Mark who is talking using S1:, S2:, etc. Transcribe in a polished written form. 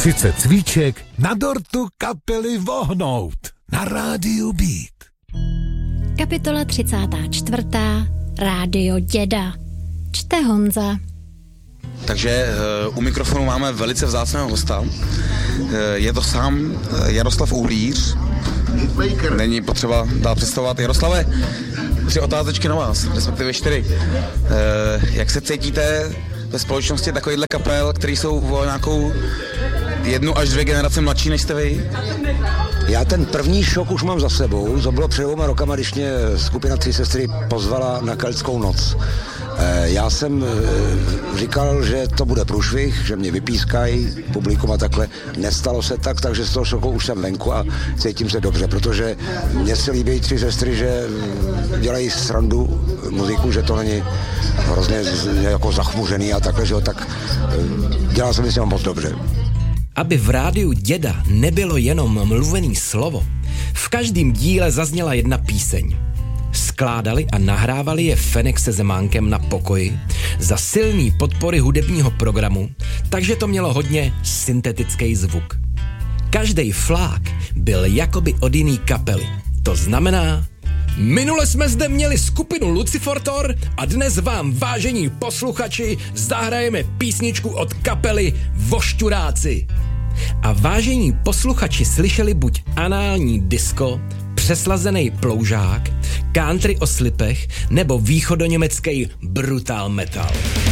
S1: 30 cvíček na dortu kapely Vohnout na rádiu Beat.
S2: Kapitola 34. Rádio Děda. Čte Honza.
S3: Takže u mikrofonu máme velice vzácného hosta. Je to sám Jaroslav Uhlíř. Není potřeba dál představovat. Jaroslave, 3 otázečky na vás, respektive 4. Jak se cítíte ve společnosti takovýchhle kapel, který jsou o nějakou 1 až 2 generace mladší než jste vy?
S4: Já ten první šok už mám za sebou. To bylo před 2 rokama, když mě skupina 3 sestry pozvala na Keltskou noc. Já jsem říkal, že to bude průšvih, že mě vypískají publikum a takhle. Nestalo se tak, takže z toho šoku už jsem venku a cítím se dobře, protože mně se líbí 3 sestry, že dělají srandu muziku, že to není hrozně jako zachmuřený a takhle, že jo, tak dělal jsem s ním moc dobře.
S5: Aby v rádiu Děda nebylo jenom mluvený slovo, v každém díle zazněla jedna píseň. Skládali a nahrávali je Fenek se Zemánkem na pokoji za silný podpory hudebního programu, takže to mělo hodně syntetický zvuk. Každej flák byl jakoby od jiný kapely. To znamená, minule jsme zde měli skupinu Lucifortor a dnes vám, vážení posluchači, zahrajeme písničku od kapely Vošťuráci. A vážení posluchači slyšeli buď anální disco, přeslazený ploužák, country o slipech nebo východoněmecký brutal metal.